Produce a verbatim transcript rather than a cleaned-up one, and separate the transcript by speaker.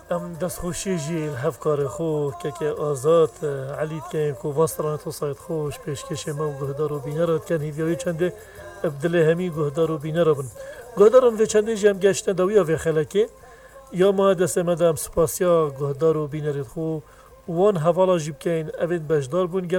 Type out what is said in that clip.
Speaker 1: ام دستخوشی جی هفکار خو که که آزاد علی که کو واسطران تو سایت خوش پیشکش ما و گهدار و بینه را کن هیویای چنده ابدله همی گهدار و بینه را بن گهدارم و چنده جم گشتن دویا و خلکه یا ما دست مدام سپاسیا گهدار و بینه رد خو وان حوالا جیب کن اوید بجدار بون